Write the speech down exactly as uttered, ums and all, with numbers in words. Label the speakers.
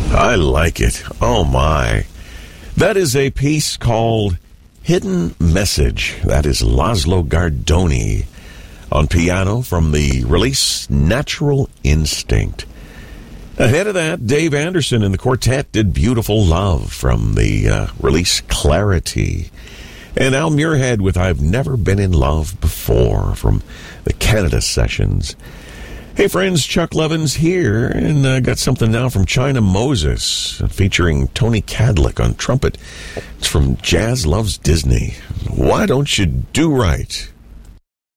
Speaker 1: I like it. Oh, my. That is a piece called Hidden Message. That is Laszlo Gardoni on piano from the release Natural Instinct. Ahead of that, Dave Anderson and the quartet did Beautiful Love from the uh, release Clarity. And Al Muirhead with I've Never Been in Love Before from the Canada Sessions. Hey friends, Chuck Levins here, and I uh, got something now from China Moses, featuring Tony Cadlick on trumpet. It's from Jazz Loves Disney. Why Don't You Do Right?